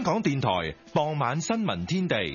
香港電台傍晚新聞天地。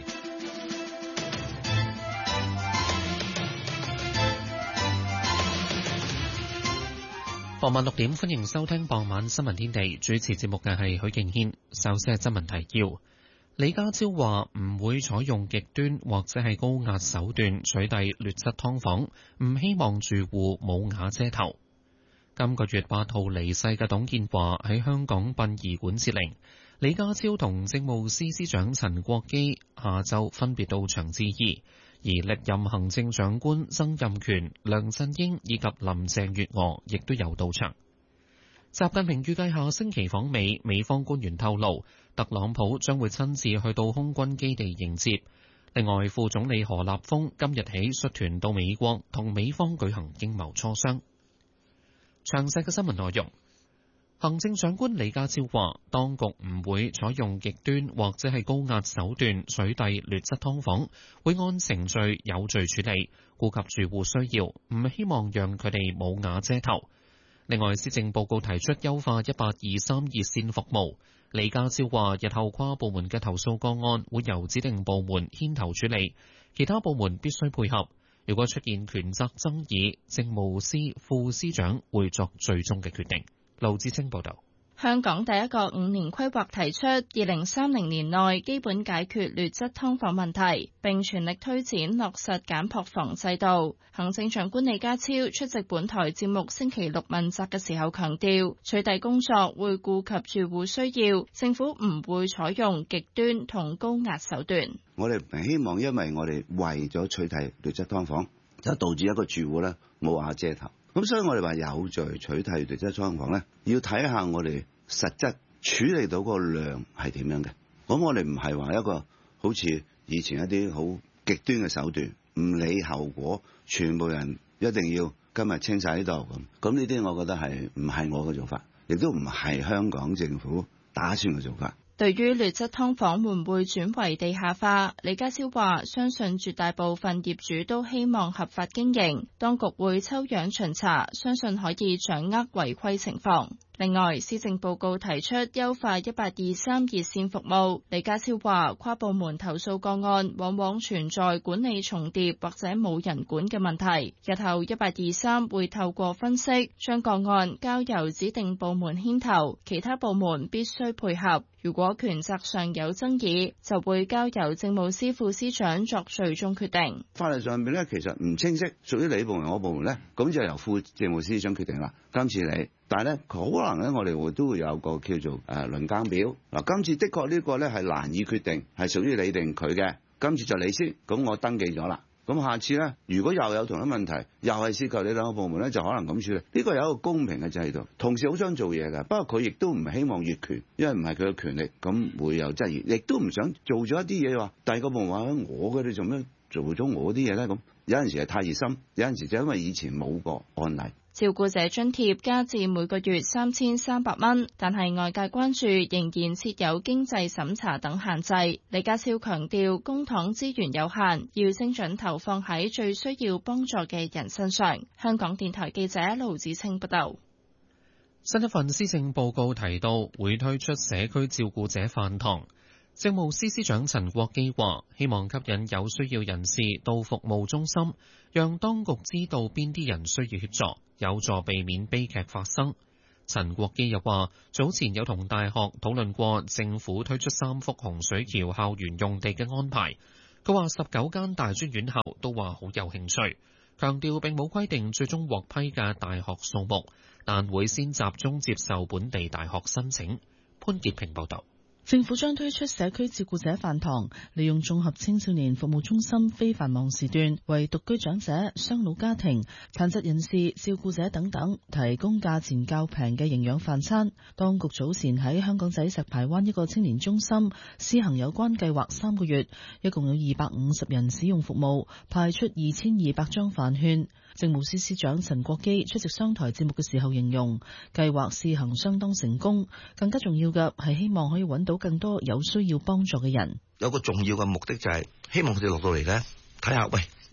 傍晚6點，歡迎收聽傍晚新聞天地。主持節目嘅係許敬軒。首先係新聞提要。李家超話唔會採用極端或者係高壓手段取締劣質劏房，唔希望住戶冇瓦遮頭。今個月8號離世嘅董建華喺香港殯儀館設靈，李家超同政務司司長陳國基下晝分別到場致意，而歷任行政長官曾蔭權、梁振英以及林鄭月娥亦都有到場。習近平預計下星期訪美，美方官員透露，特朗普將會親自去到空軍基地迎接。另外，副總理何立峰今日起率團到美國，同美方舉行經貿磋商。詳細嘅新聞內容，行政長官李家超話，當局唔會採用極端或者係高壓手段取締劣質劏房，會按程序有序處理，顧及住戶需要，唔希望讓佢哋冇瓦遮頭。另外，施政報告提出優化1823熱線服務。李家超話，日後跨部門嘅投訴個案會由指定部門牽頭處理，其他部門必須配合。如果出現權責爭議，政務司副司長會作最終嘅決定。盧志清報導。 香港第一個5年規劃提出2030年內基本解決劣質劏房問題，並全力推展落實簡樸房制度。行政長官李家超出席本台節目星期六問責嘅時候強調，取締工作會顧及住戶需要，政府唔會採用極端同高壓手段。 我哋唔希望因為我哋為咗取締劣質劏房，就導致一個住戶咧冇瓦遮頭。咁所以我哋話有序取締劣質劏房咧，要睇下我哋實質處理到個量係點樣嘅。咁我哋唔係話一個好似以前一啲好極端嘅手段，唔理後果，全部人一定要今日清晒呢度咁。咁呢啲我覺得係唔係我嘅做法，亦都唔係香港政府打算嘅做法。 對於劣質劏房會唔會轉為地下化，李家超話相信絕大部分業主都希望合法經營，當局會抽樣巡查，相信可以掌握違規情況。另外，施政報告提出優化1823熱線服務。李家超話，跨部門投訴個案往往存在管理重疊或者冇人管嘅問題。日後1823會透過分析，將個案交由指定部門牽頭，其他部門必須配合。如果權責上有爭議，就會交由政務司副司長作最終決定。 法律上面咧，其實唔清晰，屬於你部門我部門咧，咁就由副政務司長決定啦。今次你，但係咧可能咧，我哋都會有個叫做輪更表。嗱，今次的確呢個咧係難以決定，係屬於你定佢嘅。今次就你先，咁我登記咗啦。咁下次咧，如果又有同一問題，又係涉及你兩個部門咧，就可能咁處理。呢個有一個公平嘅制度，同事好想做嘢㗎，不過佢亦都唔希望越權，因為唔係佢嘅權力，咁會有質疑，亦都唔想做咗一啲嘢話，第二個部門話我嘅，你做咩做咗我啲嘢咧？咁有陣時係太熱心，有陣時就因為以前冇個案例。 照顧者津貼加至每個月3300蚊，但係外界關注仍然設有經濟審查等限制。李家超強調，公帑資源有限，要精準投放喺最需要幫助嘅人身上。香港電台記者盧子清報道。 新一份施政報告提到，會推出社區照顧者飯堂。政務司司長陳國基話，希望吸引有需要人士到服務中心，讓當局知道邊啲人需要協助，有助避免悲劇發生。陳國基又話，早前有同大學討論過政府推出3幅洪水橋校園用地嘅安排。佢話19間大專院校都話好有興趣，強調並冇規定最終獲批嘅大學數目，但會先集中接受本地大學申請。潘潔平報道。 政府將推出社區照顧者飯堂，利用綜合青少年服務中心非繁忙時段，為獨居長者、雙老家庭、殘疾人士、照顧者等等提供價錢較平嘅營養飯餐。當局早前喺香港仔石排灣一個青年中心試行有關計劃3個月，一共有250人使用服務，派出2200張飯券。政務司司長陳國基出席商台節目嘅時候形容，計劃試行相當成功，更加重要嘅係希望可以揾到更多有需要幫助嘅人。 有個重要嘅目的就係希望佢哋落到嚟咧，睇下喂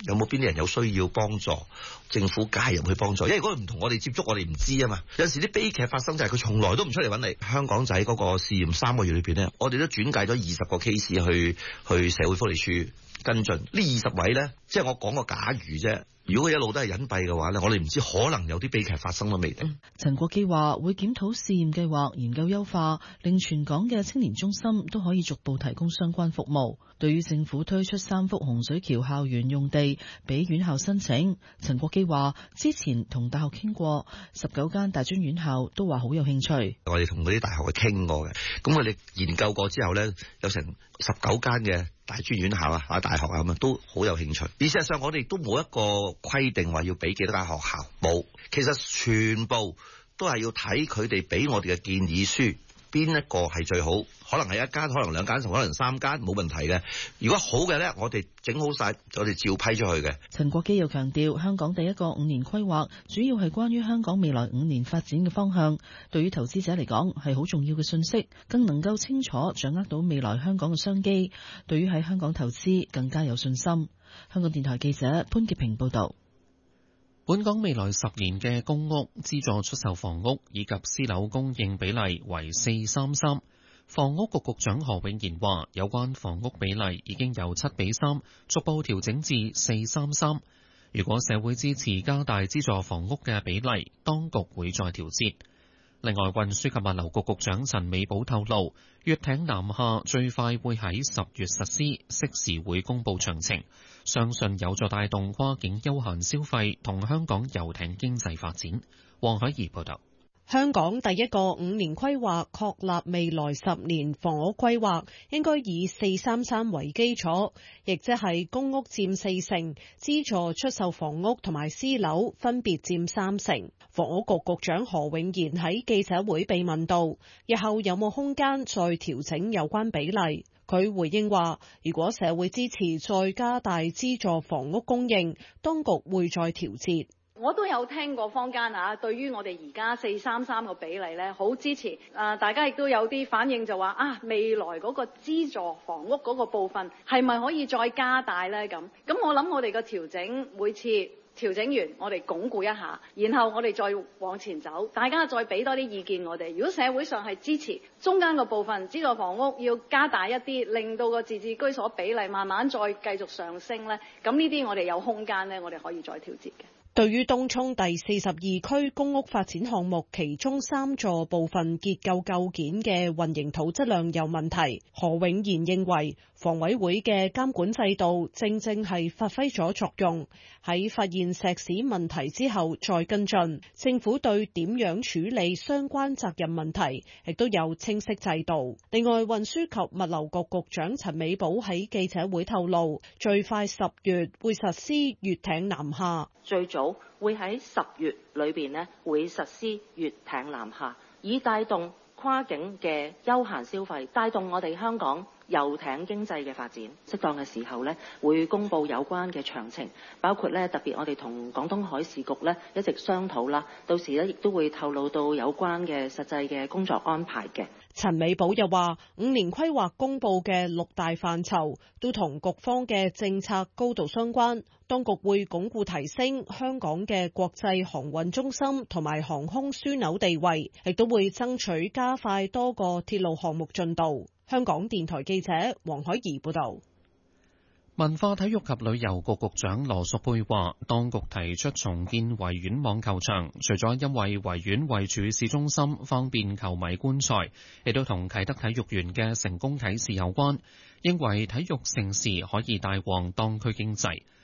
有冇邊啲人有需要幫助，政府介入去幫助。因為如果唔同我哋接觸，我哋唔知啊嘛。有時啲悲劇發生就係佢從來都唔出嚟揾你。香港仔嗰個試驗3個月裏邊咧，我哋都轉介咗20個 case 去社會福利署跟進。呢20位咧，即係我講個假如啫。如果佢一路都係隱蔽嘅話咧，我哋唔知可能有啲悲劇發生都未定。 陳國基話會檢討試驗計劃，研究優化，令全港嘅青年中心都可以逐步提供相關服務。對於政府推出3幅洪水橋校園用地俾院校申請，陳國基話之前同大學傾過，19間大專院校都話好有興趣。 我哋同嗰啲大學去傾過嘅，咁我哋研究過之後咧，有成19間嘅大專院校啊、大學啊咁啊，都好有興趣。而事實上，我哋都冇一個規定話要俾幾多間學校，冇。其實全部都係要睇佢哋俾我哋嘅建議書，邊一個係最好？可能係1間，可能2間，可能3間，冇問題嘅。如果好嘅呢，我哋整好晒，我哋照批出去嘅。 陳國基又強調，香港第一個5年規劃主要係關於香港未來5年發展嘅方向，對於投資者嚟講係好重要嘅信息，更能夠清楚掌握到未來香港嘅商機，對於喺香港投資更加有信心。香港電台記者潘潔平報道。 本港未來10年嘅公屋、資助出售房屋以及私樓供應比例為4:3:3。房屋局局長何永賢話，有關房屋比例已經由7:3逐步調整至4:3:3。如果社會支持加大資助房屋嘅比例，當局會再調節。另外，運輸及物流局局長陳美寶透露，粵艇南下最快會喺10月實施，適時會公布詳情，相信有助帶動跨境休閒消費同香港遊艇經濟發展。黃海怡報道。 香港第一個5年規劃確立未來10年房屋規劃，應該以4:3:3為基礎，亦即係公屋佔40%，資助出售房屋同埋私樓分別佔30%。房屋局局長何永賢喺記者會被問到，日後有冇空間再調整有關比例？佢回應話，如果社會支持再加大資助房屋供應，當局會再調節。 我都有聽過坊間對於我哋而家4:3:3個比例咧，好支持。大家亦都有啲反應就話未來嗰個資助房屋嗰個部分係咪可以再加大咧？咁我諗我哋個調整每次調整完，我哋鞏固一下，然後我哋再往前走，大家再俾多啲意見我哋。如果社會上係支持中間個部分資助房屋要加大一啲，令到個自置居所比例慢慢再繼續上升咧，咁呢啲我哋有空間咧，我哋可以再調節嘅。 對於東涌第42區公屋發展項目其中3座部分結構構件嘅混凝土質量有問題，何永賢認為房委會嘅監管制度正係發揮咗作用，喺發現石屎問題之後再跟進。政府對點樣處理相關責任問題亦都有清晰制度。另外，運輸及物流局局長陳美寶喺記者會透露，最快10月會實施粵艇南下， 最早會喺10月裏邊會實施粵艇南下，以帶動跨境嘅休閒消費，帶動我哋香港遊艇經濟嘅發展。適當嘅時候會公布有關嘅詳情，包括特別我哋同廣東海事局一直商討啦，到時亦都會透露到有關嘅實際嘅工作安排嘅。 陳美寶又話，5年規劃公布嘅6大範疇都同局方嘅政策高度相關，當局會鞏固提升香港嘅國際航運中心同埋航空樞紐地位，亦都會爭取加快多個鐵路項目進度。香港電台記者黃海怡報道。 文化體育及旅遊局局長羅淑佩話，當局提出重建維園網球場，除咗因為維園位處市中心，方便球迷觀賽，亦都同啟德體育園嘅成功啟示有關，認為體育盛事可以帶旺當區經濟。